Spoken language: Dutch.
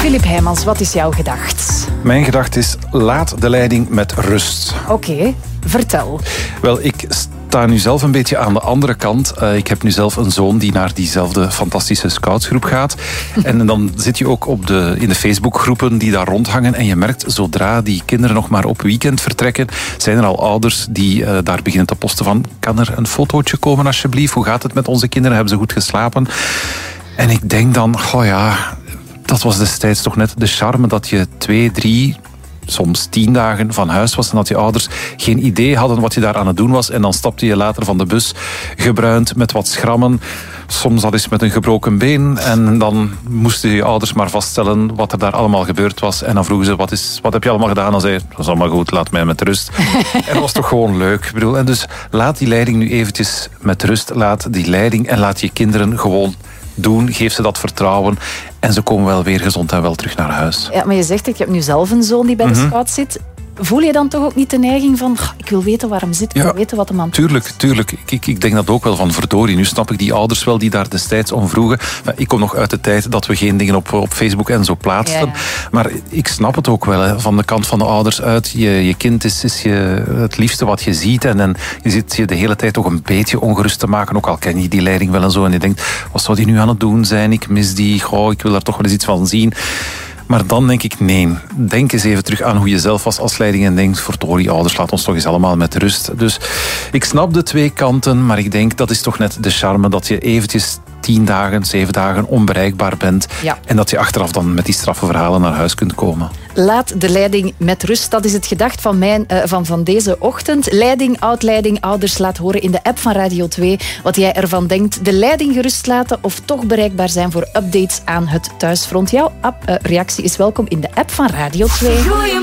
Filip Heijmans, wat is jouw gedacht? Mijn gedachte is, laat de leiding met rust. Oké, vertel. Wel, ik sta nu zelf een beetje aan de andere kant. Ik heb nu zelf een zoon die naar diezelfde fantastische scoutsgroep gaat. En dan zit je ook in de Facebookgroepen die daar rondhangen. En je merkt, zodra die kinderen nog maar op weekend vertrekken, zijn er al ouders die daar beginnen te posten van, kan er een fotootje komen alsjeblieft? Hoe gaat het met onze kinderen? Hebben ze goed geslapen? En ik denk dan, dat was destijds toch net de charme dat je 2, 3... soms 10 dagen van huis was en dat je ouders geen idee hadden wat je daar aan het doen was. En dan stapte je later van de bus, gebruind met wat schrammen. Soms al eens met een gebroken been. En dan moesten je ouders maar vaststellen wat er daar allemaal gebeurd was. En dan vroegen ze, wat heb je allemaal gedaan? En dan zei je, dat is allemaal goed, laat mij met rust. En dat was toch gewoon leuk. Ik bedoel, en dus laat die leiding nu eventjes met rust. Laat die leiding en laat je kinderen gewoon doen. Geef ze dat vertrouwen. En ze komen wel weer gezond en wel terug naar huis. Ja, maar je zegt, ik heb nu zelf een zoon die bij de scout zit. Voel je dan toch ook niet de neiging van, ik wil weten waar hem zit, ik wil weten wat hem aan het doen is? Tuurlijk. Ik denk dat ook wel van verdorie. Nu snap ik die ouders wel die daar destijds om vroegen. Maar ik kom nog uit de tijd dat we geen dingen op Facebook en zo plaatsten. Ja. Maar ik snap het ook wel, van de kant van de ouders uit. Je kind is het liefste wat je ziet. En je zit je de hele tijd toch een beetje ongerust te maken. Ook al ken je die leiding wel en zo. En je denkt, wat zou die nu aan het doen zijn? Ik mis die, ik wil daar toch wel eens iets van zien. Maar dan denk ik, nee. Denk eens even terug aan hoe je zelf was als leiding en denk, verdorie, ouders, laat ons toch eens allemaal met rust. Dus ik snap de twee kanten, maar ik denk, dat is toch net de charme, dat je eventjes 10 dagen, 7 dagen onbereikbaar bent. Ja. En dat je achteraf dan met die straffe verhalen naar huis kunt komen. Laat de leiding met rust. Dat is het gedacht van deze ochtend. Leiding, oud-leiding, ouders, laat horen in de app van Radio 2 wat jij ervan denkt. De leiding gerust laten of toch bereikbaar zijn voor updates aan het thuisfront. Jouw reactie is welkom in de app van Radio 2.